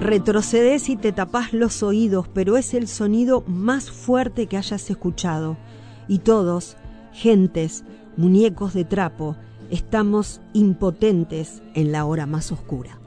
Retrocedes y te tapás los oídos, pero es el sonido más fuerte que hayas escuchado. Y todos, gentes, muñecos de trapo, estamos impotentes en la hora más oscura.